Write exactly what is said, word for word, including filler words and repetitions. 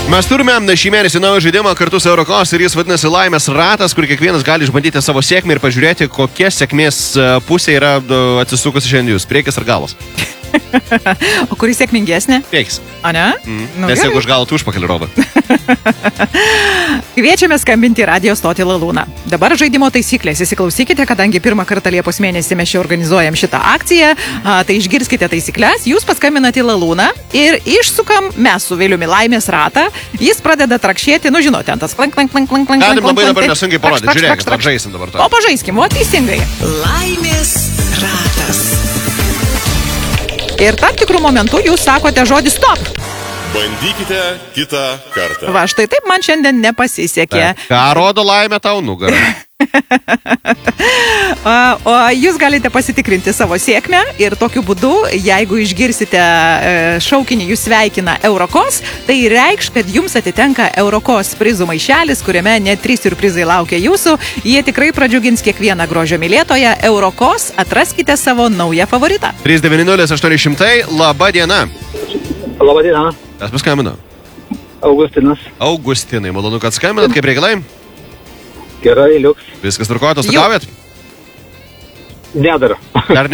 Mes turime šį mėnesį naują žaidimą kartu su Eurocos ir jis vadinasi Laimės ratas, kur kiekvienas gali išbandyti savo sėkmę ir pažiūrėti, kokia sėkmės pusė yra atsisukusi šiandien jūs, priekis ar galas. O kuri sėkmingesnė? Priekis. O ne? Mm. Nu, nes jeigu už galą, tu užpakalį robą. Kviečiame skambinti radio stotį Lalūną. Dabar žaidimo taisyklės. Įsiklausykite, kadangi pirmą kartą Liepos mėnesį mes čia organizuojam šitą akciją. A, tai išgirskite taisyklės. Jūs paskambinate į Lalūną ir išsukam mes su Viliumi Laimės ratą. Jis pradeda trakšėti, nu žinote, tas klank, klank, klank, klank, klank. Galim labai dabar nesunkiai parodyti. Žiūrėkit, apžaisim dabar to. O pažaiskim, o teisingai. Laimės ratas. Ir tam tikrų momentų jūs sakote žodį stop. Bandykite kitą kartą. Va, štai taip man šiandien nepasisekė. Ką rodo Laimė tau nugarą? o, o jūs galite pasitikrinti savo sėkmę ir tokiu būdu, jeigu išgirsite šaukinį jūs sveikina Eurocos, tai reikš, kad jums atitenka Eurocos prizų maišelis, kuriame net trys siurprizai laukia jūsų. Jie tikrai pradžiugins kiekvieną grožio mylėtoją. Eurocos, atraskite savo naują favoritą. trys devyni nulis aštuoni šimtai, laba diena. Labą dieną. Kas paskambino? Augustinas. Augustinai, malonu, kad skambinat, kaip reikalai? Gerai, liuks. Viskas tvarkoja, atostogaujat? Ne dar. Dar